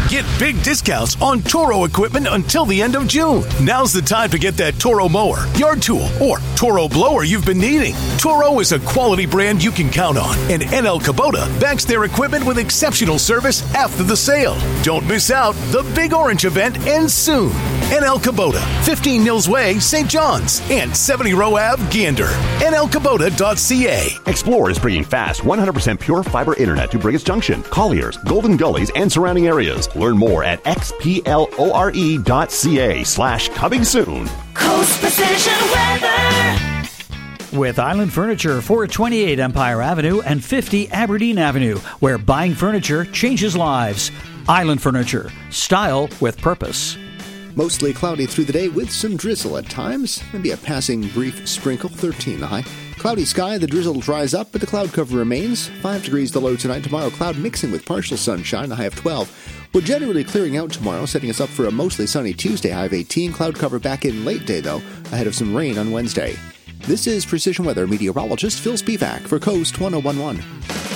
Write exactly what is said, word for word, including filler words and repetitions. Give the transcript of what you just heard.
Get big discounts on Toro equipment until the end of June. Now's the time to get that Toro mower, yard tool, or Toro blower you've been needing. Toro is a quality brand you can count on, and N L Kubota backs their equipment with exceptional service after the sale. Don't miss out. The Big Orange event ends soon. N L Kubota, fifteen Nils Way, Saint John's, and seventy Row Ave, Gander. N L Kubota dot C A. Explore is bringing fast, one hundred percent pure fiber internet to Brigus Junction, Colliers, Golden Gullies, and surrounding areas. Learn more at X P L O R E dot C A slash coming soon. Coast Precision Weather. With Island Furniture, four twenty-eight Empire Avenue and fifty Aberdeen Avenue, where buying furniture changes lives. Island Furniture, style with purpose. Mostly cloudy through the day with some drizzle at times. Maybe a passing brief sprinkle, thirteen the high. Cloudy sky, the drizzle dries up, but the cloud cover remains. five degrees the low tonight. Tomorrow, cloud mixing with partial sunshine, a high of twelve. We're generally clearing out tomorrow, setting us up for a mostly sunny Tuesday, high of eighteen. Cloud cover back in late day, though, ahead of some rain on Wednesday. This is Precision Weather meteorologist Phil Spivak for Coast ten eleven.